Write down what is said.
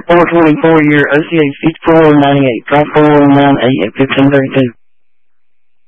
424 year OCA 6498, drop 4198 at 1532.